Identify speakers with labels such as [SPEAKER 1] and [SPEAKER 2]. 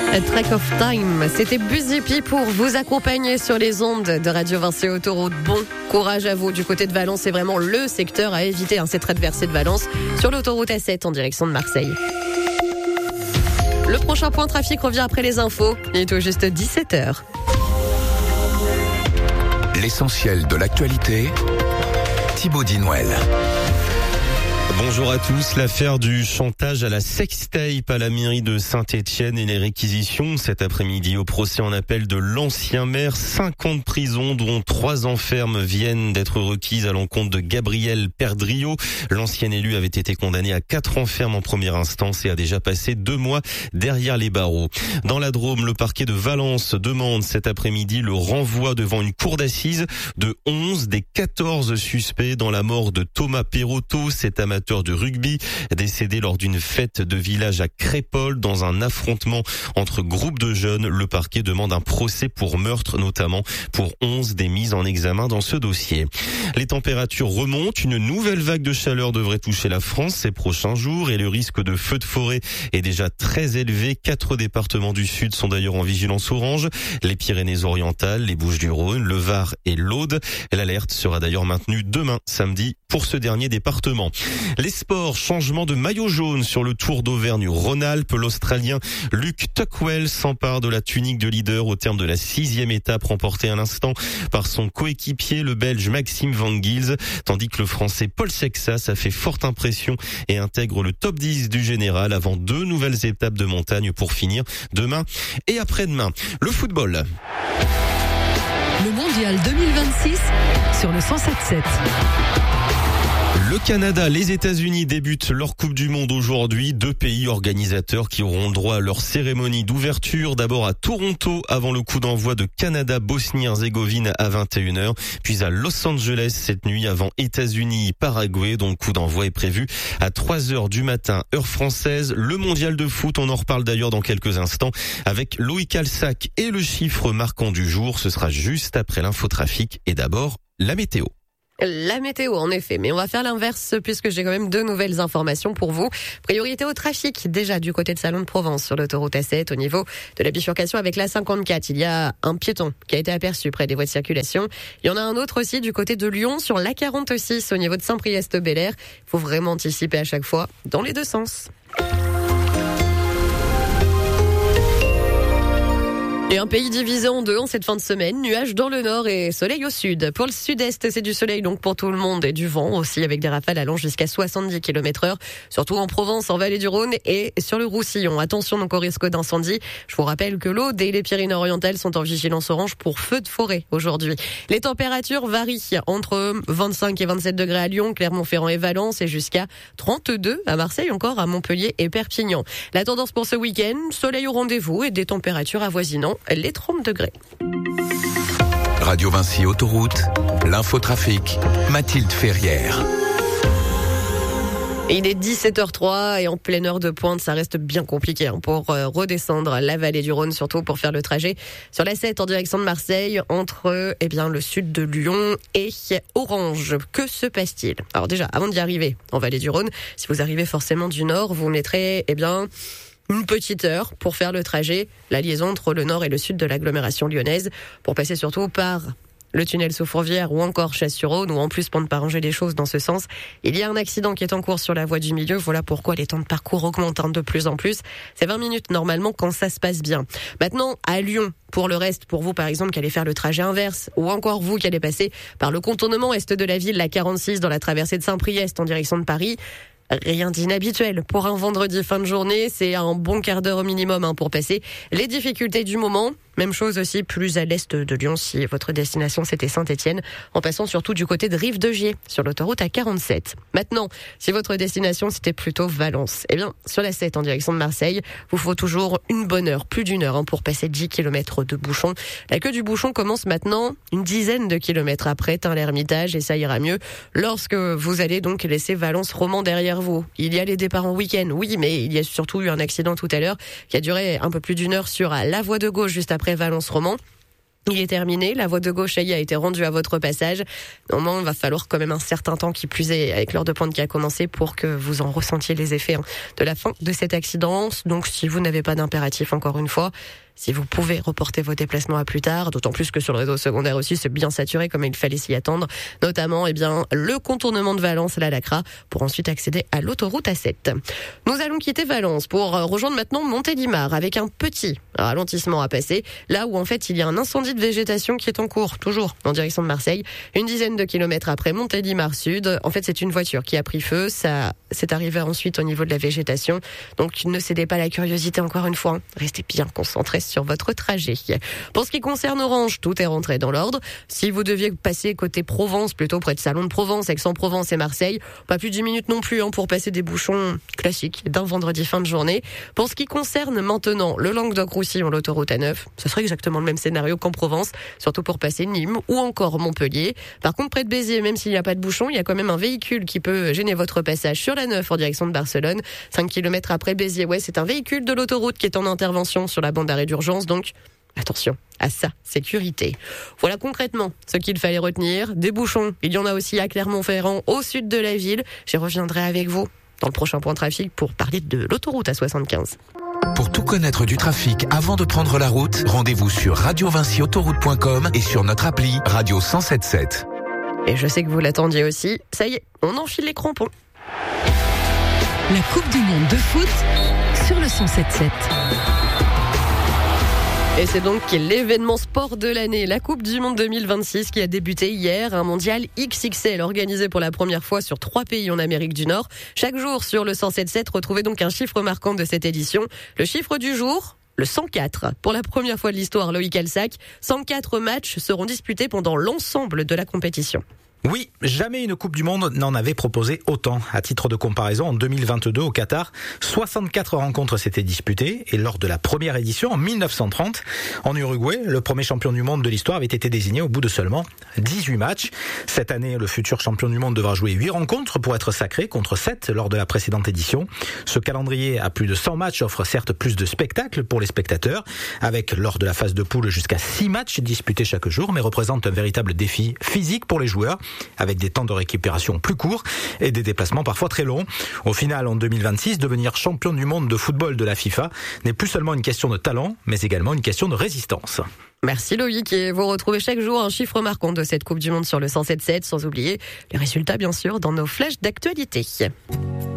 [SPEAKER 1] A Track of Time, c'était Busy Bee pour vous accompagner sur les ondes de Radio Vinci Autoroute. Bon courage à vous du côté de Valence, c'est vraiment le secteur à éviter, cette traversée de Valence sur l'autoroute A7 en direction de Marseille. Le prochain point trafic revient après les infos, il est tout juste 17h.
[SPEAKER 2] L'essentiel de l'actualité, Thibaut Dinouel.
[SPEAKER 3] Bonjour à tous. L'affaire du chantage à la sextape à la mairie de Saint-Étienne et les réquisitions cet après-midi au procès en appel de l'ancien maire. 5 ans de prison, dont 3 ans ferme, viennent d'être requises à l'encontre de Gabriel Perdriau. L'ancien élu avait été condamné à 4 ans ferme en première instance et a déjà passé 2 mois derrière les barreaux. Dans la Drôme, le parquet de Valence demande cet après-midi le renvoi devant une cour d'assises de 11 des 14 suspects dans la mort de Thomas Perotto, cet amateur de rugby décédé lors d'une fête de village à Crépol dans un affrontement entre groupes de jeunes. Le parquet demande un procès pour meurtre, notamment pour 11 des mises en examen dans ce dossier. Les températures remontent. Une nouvelle vague de chaleur devrait toucher la France ces prochains jours et le risque de feux de forêt est déjà très élevé. 4 départements du sud sont d'ailleurs en vigilance orange. Les Pyrénées-Orientales, les Bouches-du-Rhône, le Var et l'Aude. L'alerte sera d'ailleurs maintenue demain, samedi, pour ce dernier département. Les sports, changement de maillot jaune sur le Tour d'Auvergne-Rhône-Alpes. L'Australien Luke Tuckwell s'empare de la tunique de leader au terme de la 6e étape remportée à l'instant par son coéquipier, le Belge Maxime Van Gils, tandis que le Français Paul Sexas a fait forte impression et intègre le top 10 du général avant 2 nouvelles étapes de montagne pour finir demain et après-demain. Le football.
[SPEAKER 4] Le mondial 2026 sur le 107.7.
[SPEAKER 3] Le Canada, les États-Unis débutent leur Coupe du Monde aujourd'hui. 2 pays organisateurs qui auront droit à leur cérémonie d'ouverture. D'abord à Toronto avant le coup d'envoi de Canada-Bosnie-Herzégovine à 21h. Puis à Los Angeles cette nuit avant États-Unis-Paraguay dont le coup d'envoi est prévu à 3h du matin, heure française. Le mondial de foot, on en reparle d'ailleurs dans quelques instants avec Loïc Alsac et le chiffre marquant du jour. Ce sera juste après l'infotrafic et d'abord la météo.
[SPEAKER 1] La météo, en effet. Mais on va faire l'inverse puisque j'ai quand même 2 nouvelles informations pour vous. Priorité au trafic, déjà du côté de Salon de Provence sur l'autoroute A7 au niveau de la bifurcation avec la 54. Il y a un piéton qui a été aperçu près des voies de circulation. Il y en a un autre aussi du côté de Lyon sur la 46 au niveau de Saint-Priest-Bel-Air. Il faut vraiment anticiper à chaque fois dans les 2 sens. Et un pays divisé en 2 en cette fin de semaine, nuages dans le nord et soleil au sud. Pour le sud-est, c'est du soleil donc pour tout le monde et du vent aussi avec des rafales allant jusqu'à 70 km/h, surtout en Provence, en vallée du Rhône et sur le Roussillon. Attention donc au risque d'incendie. Je vous rappelle que l'Aude et les Pyrénées-Orientales sont en vigilance orange pour feu de forêt aujourd'hui. Les températures varient entre 25 et 27 degrés à Lyon, Clermont-Ferrand et Valence et jusqu'à 32 à Marseille, encore à Montpellier et Perpignan. La tendance pour ce week-end, soleil au rendez-vous et des températures avoisinant les 30 degrés.
[SPEAKER 2] Radio Vinci Autoroute, l'infotrafic, Mathilde Ferrière.
[SPEAKER 1] Et il est 17h03 et en pleine heure de pointe, ça reste bien compliqué pour redescendre la vallée du Rhône, surtout pour faire le trajet sur la 7 en direction de Marseille entre le sud de Lyon et Orange. Que se passe-t-il? Alors déjà, avant d'y arriver en vallée du Rhône, si vous arrivez forcément du nord, vous mettrez une petite heure pour faire le trajet, la liaison entre le nord et le sud de l'agglomération lyonnaise, pour passer surtout par le tunnel sous Fourvière ou encore Chasse-sur-Rhône, ou en plus pour ne pas ranger les choses dans ce sens. Il y a un accident qui est en cours sur la voie du milieu, voilà pourquoi les temps de parcours augmentent de plus en plus. C'est 20 minutes normalement quand ça se passe bien. Maintenant, à Lyon, pour le reste, pour vous par exemple qui allez faire le trajet inverse, ou encore vous qui allez passer par le contournement est de la ville, la 46 dans la traversée de Saint-Priest en direction de Paris, rien d'inhabituel. Pour un vendredi fin de journée, c'est un bon quart d'heure au minimum pour passer les difficultés du moment. Même chose aussi plus à l'est de Lyon si votre destination c'était Saint-Étienne, en passant surtout du côté de Rive-de-Gier sur l'autoroute A47. Maintenant, si votre destination c'était plutôt Valence, sur la 7 en direction de Marseille, vous faut toujours une bonne heure, plus d'1 heure pour passer 10 km de bouchon. La queue du bouchon commence maintenant une dizaine de kilomètres après l'Ermitage et ça ira mieux lorsque vous allez donc laisser Valence-Romand derrière vous. Il y a les départs en week-end, oui, mais il y a surtout eu un accident tout à l'heure qui a duré un peu plus d'1 heure sur la voie de gauche juste après Valence-Romand. Il est terminé, la voie de gauche a été rendue à votre passage. Normalement, il va falloir quand même un certain temps, qui plus est avec l'heure de pointe qui a commencé, pour que vous en ressentiez les effets de la fin de cet accident. Donc si vous n'avez pas d'impératif, encore une fois, si vous pouvez reporter vos déplacements à plus tard, d'autant plus que sur le réseau secondaire aussi, c'est bien saturé comme il fallait s'y attendre, notamment le contournement de Valence à la Lacra pour ensuite accéder à l'autoroute A7. Nous allons quitter Valence pour rejoindre maintenant Montélimar avec un petit ralentissement à passer, là où en fait il y a un incendie de végétation qui est en cours, toujours en direction de Marseille, une dizaine de kilomètres après Montélimar Sud. En fait, c'est une voiture qui a pris feu, ça s'est arrivé ensuite au niveau de la végétation, donc ne cédez pas à la curiosité encore une fois, restez bien concentrés sur votre trajet. Pour ce qui concerne Orange, tout est rentré dans l'ordre. Si vous deviez passer côté Provence, plutôt près de Salon de Provence, Aix-en-Provence et Marseille, pas plus de 10 minutes non plus pour passer des bouchons classiques d'un vendredi fin de journée. Pour ce qui concerne maintenant le Languedoc-Roussillon, l'autoroute A9, ce serait exactement le même scénario qu'en Provence, surtout pour passer Nîmes ou encore Montpellier. Par contre, près de Béziers, même s'il n'y a pas de bouchon, il y a quand même un véhicule qui peut gêner votre passage sur la 9 en direction de Barcelone. 5 km après Béziers, c'est un véhicule de l'autoroute qui est en intervention sur la bande d'arrêt d'urgence, donc attention à sa sécurité. Voilà concrètement ce qu'il fallait retenir. Des bouchons, il y en a aussi à Clermont-Ferrand, au sud de la ville. J'y reviendrai avec vous dans le prochain point trafic pour parler de l'autoroute A75.
[SPEAKER 2] Pour tout connaître du trafic avant de prendre la route, rendez-vous sur radiovinciautoroute.com et sur notre appli Radio 107.7.
[SPEAKER 1] Et je sais que vous l'attendiez aussi. Ça y est, on enfile les crampons.
[SPEAKER 4] La Coupe du Monde de foot sur le 107.7.
[SPEAKER 1] Et c'est donc l'événement sport de l'année, la Coupe du Monde 2026 qui a débuté hier, un mondial XXL organisé pour la première fois sur 3 pays en Amérique du Nord. Chaque jour sur le 107.7, retrouvez donc un chiffre marquant de cette édition. Le chiffre du jour, le 104. Pour la première fois de l'histoire, Loïc Alsac, 104 matchs seront disputés pendant l'ensemble de la compétition.
[SPEAKER 5] Oui, jamais une Coupe du Monde n'en avait proposé autant. À titre de comparaison, en 2022 au Qatar, 64 rencontres s'étaient disputées et lors de la première édition en 1930, en Uruguay, le premier champion du monde de l'histoire avait été désigné au bout de seulement 18 matchs. Cette année, le futur champion du monde devra jouer 8 rencontres pour être sacré contre 7 lors de la précédente édition. Ce calendrier à plus de 100 matchs offre certes plus de spectacles pour les spectateurs, avec lors de la phase de poule jusqu'à 6 matchs disputés chaque jour, mais représente un véritable défi physique pour les joueurs, avec des temps de récupération plus courts et des déplacements parfois très longs. Au final, en 2026, devenir champion du monde de football de la FIFA n'est plus seulement une question de talent, mais également une question de résistance.
[SPEAKER 1] Merci Loïc, et vous retrouvez chaque jour un chiffre marquant de cette Coupe du Monde sur le 107.7, sans oublier les résultats bien sûr dans nos flashs d'actualité.